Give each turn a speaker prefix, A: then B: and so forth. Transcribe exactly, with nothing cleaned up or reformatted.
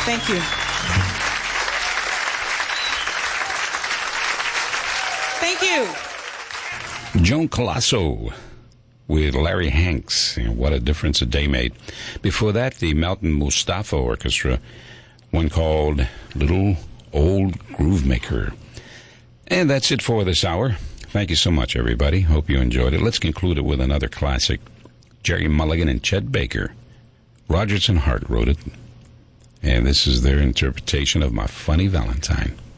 A: Thank you. Thank you.
B: Joan Colasso with Larry Hanks. And what a difference a day made. Before that, the Melton Mustafa Orchestra, one called Little Old Groove Maker. And that's it for this hour. Thank you so much, everybody. Hope you enjoyed it. Let's conclude it with another classic. Jerry Mulligan and Chet Baker. Rodgers and Hart wrote it. And this is their interpretation of My Funny Valentine.